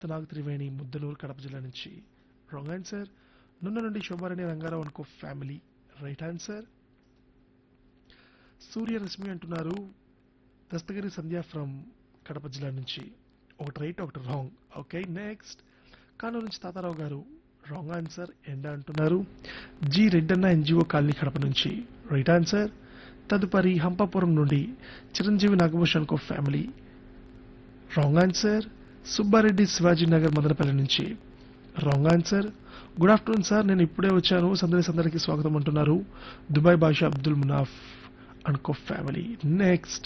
తలాక్ త్రివేణి ముద్దనూరు కడప జిల్లా నుంచి wrong answer. నున్న నుండి శోభారాణి రంగారావు అనుకో ఫ్యామిలీ రైట్ ఆన్సర్. సూర్యరశ్మి అంటున్నారు దస్తగిరి సంధ్య ఫ్రమ్ కడప జిల్లా నుంచి ఒకటి రైట్ ఒకటి రాంగ్. ఓకే నెక్స్ట్ కానూరు నుంచి తాతారావు గారు రాంగ్ ఆన్సర్. ఎండ అంటున్నారు. G Reddanna NGO colony Kadapa నుంచి రైట్ ఆన్సర్. తదుపరి హంపాపురం నుండి చిరంజీవి నాగభూషణ్ కో family wrong answer. Subbareddy Shivaji Nagar Madanapalle నుంచి wrong answer. Good afternoon sir, నేను ఇప్పుడే వచ్చాను, సందరికి స్వాగతం అంటున్నారు దుబాయ్ బాషా అబ్దుల్ మునాఫ్ అనుకో ఫ్యామిలీ. నెక్స్ట్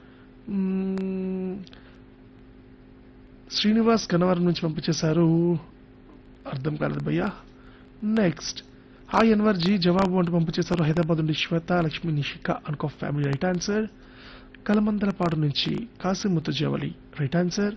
శ్రీనివాస్ గన్నవరం నుంచి పంపించేశారు, అర్థం కాలేదు భయ్యా. నెక్స్ట్ హాయ్ అన్వర్ జీ జవాబు అంటూ పంపించేశారు హైదరాబాద్ నుండి శ్వేత లక్ష్మి నిషిక అనుకో ఫ్యామిలీ రైట్ ఆన్సర్. కలమందలపాడు నుంచి కాసిముత్తు జవలి రైట్ ఆన్సర్.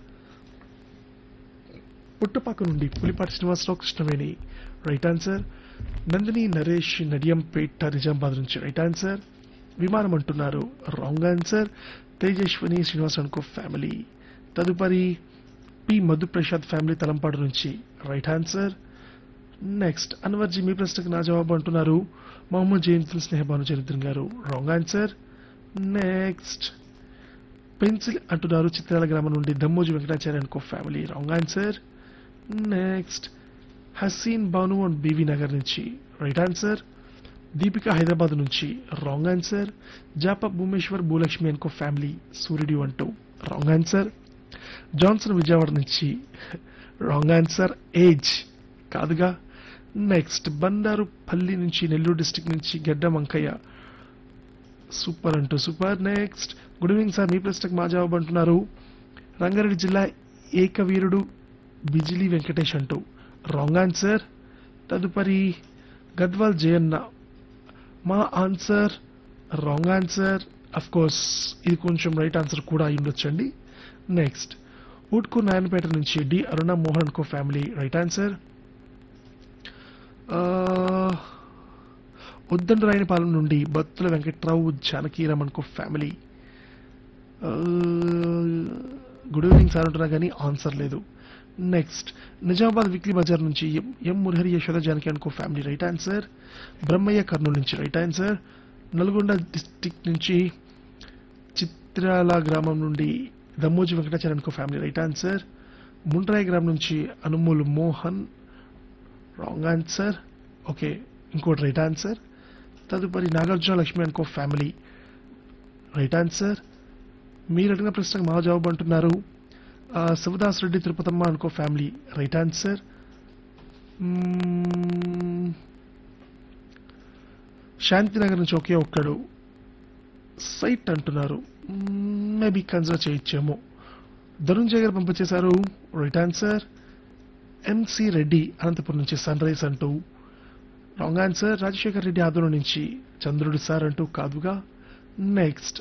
పుట్టపాక నుండి పులిపాటి శ్రీనివాసరావు కృష్ణవేణి రైట్ ఆన్సర్. నందిని నరేష్ నడియంపేట నిజామాబాద్ నుంచి రైట్ ఆన్సర్. విమానం అంటున్నారు రాంగ్ ఆన్సర్. తేజస్విని శ్రీనివాస్ అనుకో ఫ్యామిలీ. తదుపరి పి మధుప్రసాద్ ఫ్యామిలీ తలంపాడు నుంచి రైట్ ఆన్సర్. నెక్స్ట్ అన్వర్జీ మీ ప్రశ్నకు నా జవాబు అంటున్నారు మహమ్మద్ జయంతుల్ స్నేహబాను చరిత్రన్ గారు రాంగ్ ఆన్సర్. నెక్స్ట్ పెన్సిల్ అంటున్నారు చిత్రాల గ్రామం నుండి దమ్మోజీ వెంకటాచార్య అనుకో family wrong answer. Next Haseen Banu and BV Nagar నుంచి రైట్ ఆన్సర్. దీపిక హైదరాబాద్ నుంచి రాంగ్ ఆన్సర్. జాప భూమేశ్వర్ భూలక్ష్మి అనుకో ఫ్యామిలీ సూర్యుడి అంటూ రాంగ్ ఆన్సర్. జాన్సన్ విజయవాడ నుంచి రాంగ్ ఆన్సర్. ఏజ్ కాదుగా. నెక్స్ట్ బండారు పల్లి నుంచి నెల్లూరు డిస్టిక్ నుంచి గడ్డ మంకయ్య సూపర్ అంటూ super. Next good evening sir, మీ ప్రశ్నకు మా జవాబు అంటున్నారు రంగారెడ్డి జిల్లా ఏకవీరుడు బిజిలీ వెంకటేష్ అంటూ రాంగ్ ఆన్సర్. తదుపరి గద్వాల్ జయన్న మా answer wrong answer. Of course ఇది కొంచెం రైట్ ఆన్సర్ కూడా అయి ఉండొచ్చండి. నెక్స్ట్ ఊట్కు నాయనపేట నుంచి డి అరుణ మోహన్ కో ఫ్యామిలీ రైట్ ఆన్సర్. ఉద్దండ రాయనిపాలెం నుండి బత్తుల వెంకట్రావు జానకీరామన్ కో ఫ్యామిలీ గుడ్ ఈవినింగ్ సార్ అంటున్నా కానీ ఆన్సర్ లేదు. నెక్స్ట్ నిజామాబాద్ వీక్లీ బజార్ నుంచి ఎం మురహరి యశోద జానకి అనుకో family right answer. Brahmaiah Kurnool నుంచి రైట్ ఆన్సర్. నల్గొండ డిస్టిక్ నుంచి చిత్రాల గ్రామం నుండి దమ్మోజీ వెంకటాచార్య అనుకో ఫ్యామిలీ రైట్ ఆన్సర్. ముండ్రాయి గ్రామం నుంచి Anumulu Mohan wrong answer. Okay ఇంకోటి రైట్ ఆన్సర్. తదుపరి నాగార్జున లక్ష్మి అనుకో ఫ్యామిలీ రైట్ ఆన్సర్. మీరు అడిగిన ప్రశ్నకు మా జవాబు అంటున్నారు శివదాస్ రెడ్డి తిరుపతమ్మ అనుకో ఫ్యామిలీ రైట్ ఆన్సర్. శాంతినగర్ నుంచి ఒకే ఒక్కడు సైట్ అంటున్నారు, మేబీ కన్సిడర్ చేయొచ్చేమో. ధనుంజయ్ గారు పంపించేశారు right answer. MC Reddy Anantapuram నుంచి సన్ రైజ్ అంటూ రాంగ్ ఆన్సర్. రాజశేఖర్ రెడ్డి ఆదూరు నుంచి చంద్రుడు సార్ అంటూ కాదుగా. నెక్స్ట్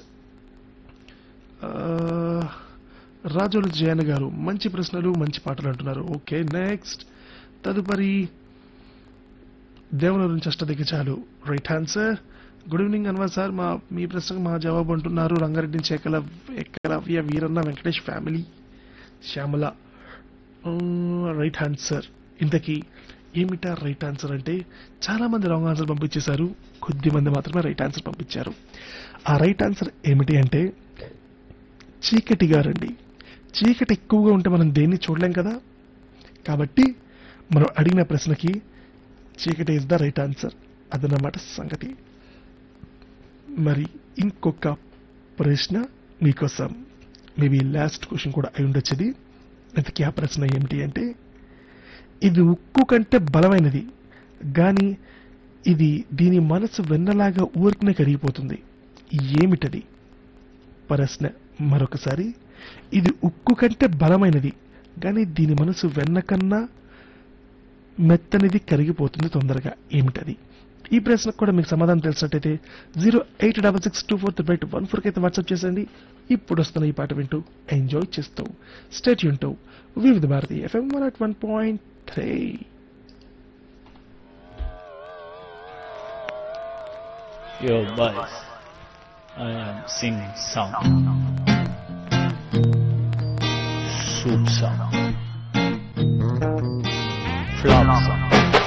రాజోలు జయన్ గారు మంచి ప్రశ్నలు మంచి పాటలు అంటున్నారు. ఓకే నెక్స్ట్ తదుపరి దేవనూరు నుంచి అష్టదిగ్గజాలు right answer. Good evening Anwar sir, మీ ప్రశ్నకు మా జవాబు అంటున్నారు రంగారెడ్డి నుంచి Eklavya Veeranna Venkatesh family Shyamala right answer. ఇంతకీ ఏమిటా రైట్ ఆన్సర్ అంటే చాలా మంది రాంగ్ ఆన్సర్ పంపించేశారు, కొద్ది మంది మాత్రమే రైట్ ఆన్సర్ పంపించారు. ఆ రైట్ ఆన్సర్ ఏమిటి అంటే చీకటి గారండి. చీకటి ఎక్కువగా ఉంటే మనం దేన్ని చూడలేం కదా, కాబట్టి మనం అడిగిన ప్రశ్నకి చీకటి ఇస్ ద రైట్ ఆన్సర్. అదన్నమాట సంగతి. మరి ఇంకొక ప్రశ్న మీకోసం, మేబీ లాస్ట్ క్వశ్చన్ కూడా అయి ఉండొచ్చుది. ఇంతకీ ఆ ప్రశ్న ఏమిటి అంటే ఇది ఉక్కు కంటే బలమైనది కానీ దీని మనసు వెన్నలాగా ఊరికనే కరిగిపోతుంది, ఏమిటది? ప్రశ్న మరొకసారి, ఇది ఉక్కు కంటే బలమైనది కానీ దీని మనసు వెన్న కన్నా మెత్తనిది కరిగిపోతుంది తొందరగా, ఏమిటది? ఈ ప్రశ్నకు కూడా మీకు సమాధానం తెలిసినట్టయితే 086624321 అయితే వాట్సాప్ చేసేయండి. ఇప్పుడు వస్తున్న ఈ పాట వింటూ ఎంజాయ్ చేస్తూ స్టే ట్యూన్ టు వివిధ Bharati FM 101.3. Yo, boys, I am singing song. Soup song. flop song.